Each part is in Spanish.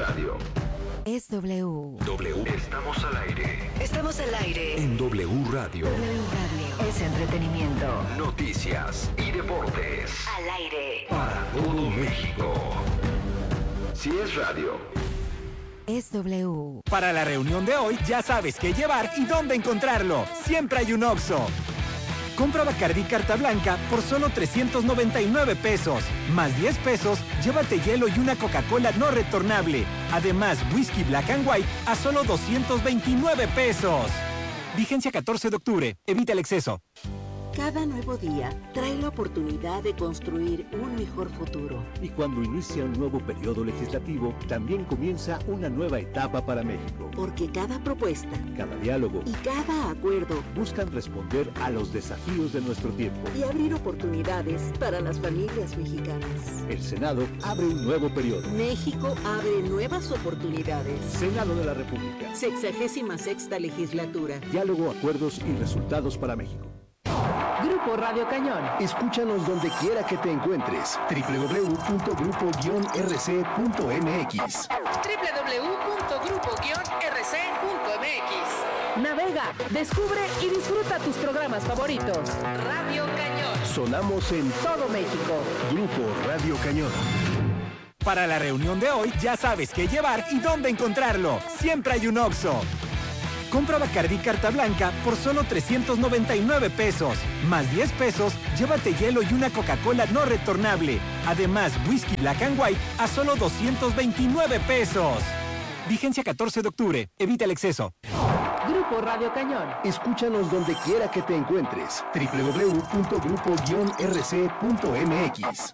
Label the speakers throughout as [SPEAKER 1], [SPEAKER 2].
[SPEAKER 1] radio.
[SPEAKER 2] Es W.
[SPEAKER 1] W. Estamos al aire.
[SPEAKER 2] Estamos al aire.
[SPEAKER 1] En W Radio.
[SPEAKER 2] W Radio. Es entretenimiento.
[SPEAKER 1] Noticias y deportes.
[SPEAKER 2] Al aire.
[SPEAKER 1] Para todo México. Si es radio.
[SPEAKER 2] Es W.
[SPEAKER 3] Para la reunión de hoy ya sabes qué llevar y dónde encontrarlo. Siempre hay un Oxxo. Compra Bacardí Carta Blanca por solo 399 pesos. Más 10 pesos, llévate hielo y una Coca-Cola no retornable. Además, whisky Black and White a solo 229 pesos. Vigencia 14 de octubre. Evita el exceso.
[SPEAKER 4] Cada nuevo día trae la oportunidad de construir un mejor futuro.
[SPEAKER 5] Y cuando inicia un nuevo periodo legislativo, también comienza una nueva etapa para México.
[SPEAKER 4] Porque cada propuesta,
[SPEAKER 5] cada diálogo
[SPEAKER 4] y cada acuerdo
[SPEAKER 5] buscan responder a los desafíos de nuestro tiempo
[SPEAKER 4] y abrir oportunidades para las familias mexicanas.
[SPEAKER 5] El Senado abre un nuevo periodo.
[SPEAKER 4] México abre nuevas oportunidades.
[SPEAKER 5] Senado de la República.
[SPEAKER 4] 66ª legislatura.
[SPEAKER 5] Diálogo, acuerdos y resultados para México.
[SPEAKER 6] Grupo Radio Cañón.
[SPEAKER 7] Escúchanos donde quiera que te encuentres. www.grupo-rc.mx.
[SPEAKER 6] www.grupo-rc.mx. Navega, descubre y disfruta tus programas favoritos. Radio Cañón.
[SPEAKER 7] Sonamos en
[SPEAKER 6] Todo México.
[SPEAKER 7] Grupo Radio Cañón.
[SPEAKER 3] Para la reunión de hoy ya sabes qué llevar y dónde encontrarlo. Siempre hay un Oxxo. Compra Bacardí Carta Blanca por solo 399 pesos. Más 10 pesos, llévate hielo y una Coca-Cola no retornable. Además, whisky Black and White a solo 229 pesos. Vigencia 14 de octubre. Evita el exceso.
[SPEAKER 6] Grupo Radio Cañón.
[SPEAKER 7] Escúchanos donde quiera que te encuentres. www.grupo-rc.mx.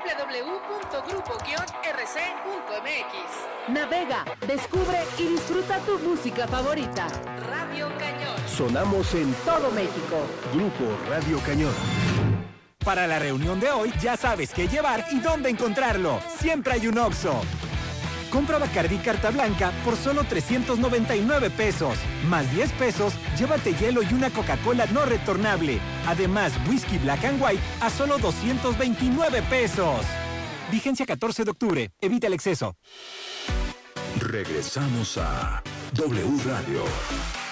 [SPEAKER 6] www.grupo-rc.mx. Navega, descubre y disfruta tu música favorita. Radio Cañón.
[SPEAKER 7] Sonamos en
[SPEAKER 6] Todo México.
[SPEAKER 7] Grupo Radio Cañón.
[SPEAKER 3] Para la reunión de hoy ya sabes qué llevar y dónde encontrarlo. Siempre hay un Oxxo. Compra Bacardí Carta Blanca por solo 399 pesos. Más 10 pesos, llévate hielo y una Coca-Cola no retornable. Además, whisky Black and White a solo 229 pesos. Vigencia 14 de octubre. Evita el exceso.
[SPEAKER 1] Regresamos a W Radio.